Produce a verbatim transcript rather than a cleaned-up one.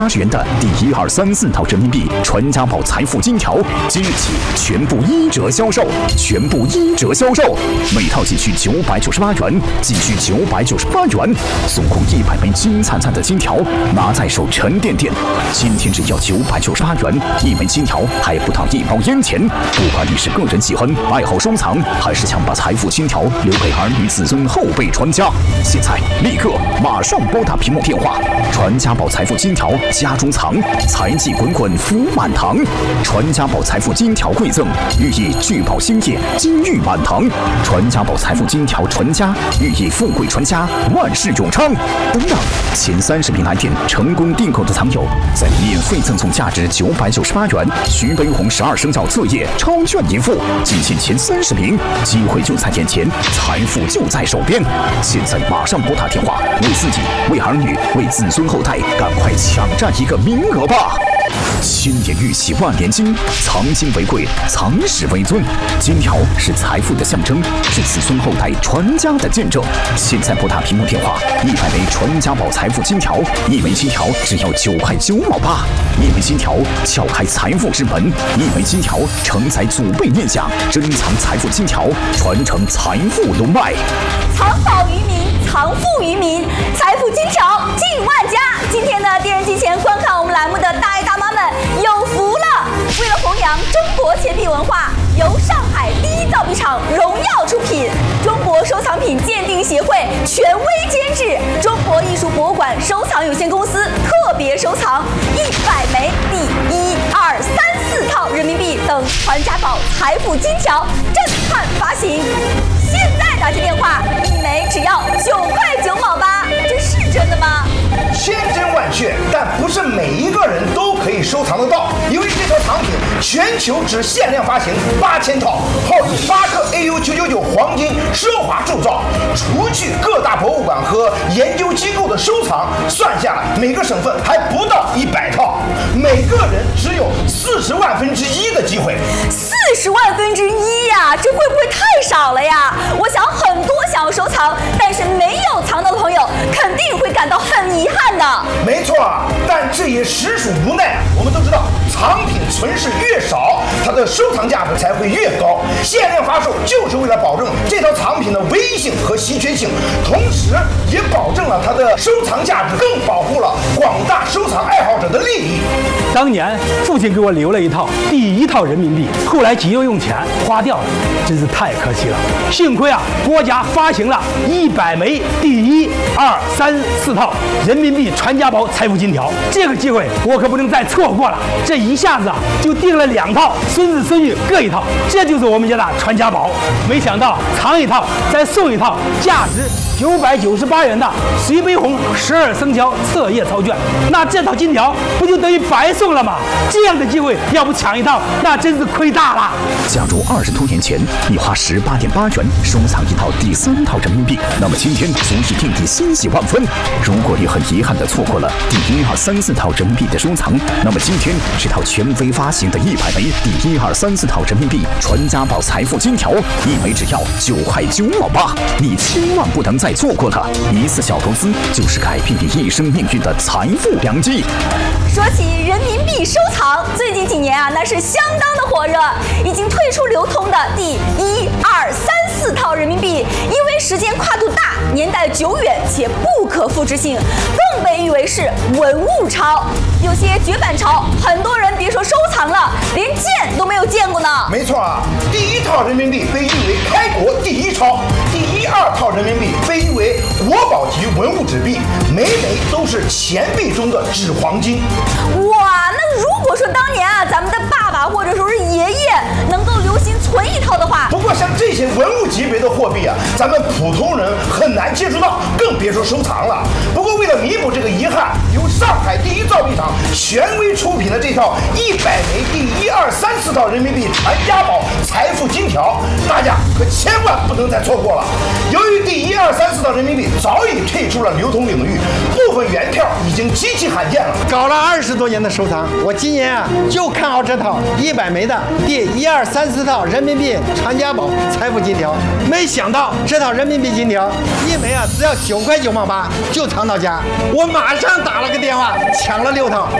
八十元的第一二三四套人民币传家宝财富金条，即日起全部一折销售，全部一折销售，每套仅需九百九十八元，仅需九百九十八元，总共一百枚金灿灿的金条，拿在手沉甸甸。今天只要九百九十八元一枚金条，还不到一包烟钱。不管你是个人喜欢、爱好收藏，还是想把财富金条留给儿女子孙后辈传家，现在立刻马上拨打屏幕电话，传家宝财富金条。家中藏，财气滚滚福满堂。传家宝财富金条馈赠，寓意聚宝兴业，金玉满堂。传家宝财富金条传家，寓意富贵传家，万事永昌。等等，前三十名来电成功订购的藏友，再免费赠送价值九百九十八元徐悲鸿十二生肖册页超券一副。仅限前三十名，机会就在眼前，财富就在手边。现在马上拨打电话，为自己、为儿女、为子孙后代，赶快抢占一个名额吧！千年玉器万年金，藏金为贵，藏史为尊。金条是财富的象征，是子孙后代传家的见证。现在拨打屏幕电话，一百枚传家宝财富金条，一枚金条只要九块九毛八，一枚金条撬开财富之门，一枚金条承载祖辈念想，珍藏财富金条，传承财富龙脉。 藏宝于民，藏富于民，财富金条进万家。今天呢，电视机前观看我们栏目的大爷大妈们有福了！为了弘扬中国钱币文化，由上海第一造币厂荣耀出品，中国收藏品鉴定协会权威监制，中国艺术博物馆收藏有限公司特别收藏一百枚第一二三四套人民币等传家宝财富金条震撼发行。现在打起电话，一枚只要九块九毛八，这是真的吗？ 千真万确，但不是每一个人都可以收藏得到，因为这套藏品全球只限量发行八千套，号称八克 A U 九九九黄金奢华铸造。除去各大博物馆和研究机构的收藏，算下来每个省份还不到一百套，每个人只有四十万分之一的机会。 四十万分之一呀，这会不会太少了呀？我想很多想要收藏但是没有藏到的朋友，肯定会感到很遗憾的。 没错，但这也实属无奈。我们都知道，藏品存世越少，它的收藏价值才会越高。限量发售就是为了保证这套藏品的唯一性和稀缺性，同时也保证了它的收藏价值，更保护了广大收藏爱好者的利益。 当年父亲给我留了一套第一套人民币，后来急用用钱花掉了，真是太可惜了。幸亏啊，国家发行了一百枚第一二三四套人民币传家宝财富金条，这个机会我可不能再错过了。这一下子啊，就订了两套，孙子孙女各一套，这就是我们家的传家宝。没想到藏一套再送一套，价值九百九十八元的徐悲鸿十二生肖册页钞券，那这套金条不就等于白送了吗？这样的机会要不抢一套，那真是亏大了。 假如二十多年前你花十八点八元收藏一套第三套人民币，那么今天足以令你欣喜万分。如果你很遗憾地错过了第一二三四套人民币的收藏，那么今天这套权威发行的一百枚第一二三四套人民币传家宝财富金条，一枚只要九块九毛八，你千万不能再错过了。一次小投资就是改变你一生命运的财富良机。 说起人民币收藏，最近几年啊，那是相当的火热。已经退出流通的第一二三四套人民币，因为时间跨度大、年代久远且不可复制性，更被誉为是文物钞。有些绝版钞，很多人别说收藏了，连见都没有见过呢。 没错啊，第一套人民币被誉为开国第一钞，第一二套人民币被誉为国宝级文物纸币，每枚都是钱币中的纸黄金。 哇，那如果说当年啊，咱们的爸爸或者说是爷爷能够留心存一套的话， 不过像这些文物级别的货币啊，咱们普通人很难接触到，更别说收藏了。不过为了弥补这个遗憾，由上海第一造币厂权威出品的这套一百枚第一二三四套人民币传家宝财富金条，大家可千万不能再错过了。由于第一二三四套人民币早已退出了流通领域，部部分原票已经极其罕见了。 搞了二十多年的收藏，我今年啊就看好这套一百枚的第一二三四套人民币传家宝财富金条。没想到这套人民币金条一枚啊只要九块九毛八就藏到家，我马上打了个电话抢了六套。